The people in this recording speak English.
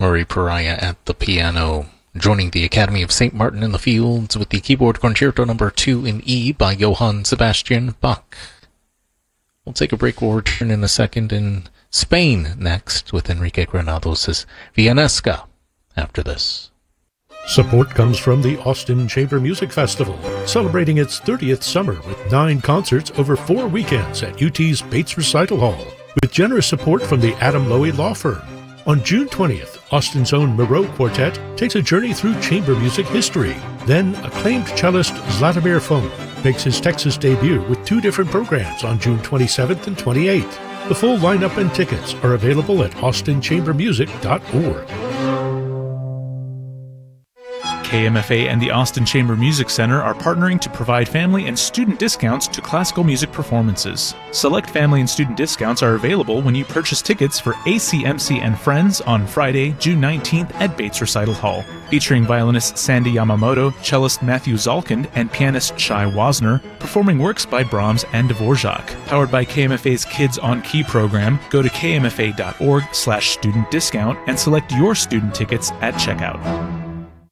Murray Pariah at the piano. Joining the Academy of St. Martin in the Fields with the keyboard Concerto No. 2 in E by Johann Sebastian Bach. We'll take a break. We'll return in a second in Spain next with Enrique Granados' Villanesca after this. Support comes from the Austin Chamber Music Festival, celebrating its 30th summer with 9 concerts over 4 weekends at UT's Bates Recital Hall, with generous support from the Adam Lowy Law Firm. On June 20th, Austin's own Moreau Quartet takes a journey through chamber music history. Then, acclaimed cellist Zlatomir Foma makes his Texas debut with 2 different programs on June 27th and 28th. The full lineup and tickets are available at austinchambermusic.org. KMFA and the Austin Chamber Music Center are partnering to provide family and student discounts to classical music performances. Select family and student discounts are available when you purchase tickets for ACMC and Friends on Friday, June 19th at Bates Recital Hall. Featuring violinist Sandy Yamamoto, cellist Matthew Zalkind, and pianist Shai Wasner, performing works by Brahms and Dvorak. Powered by KMFA's Kids on Key program, go to kmfa.org/student discount and select your student tickets at checkout.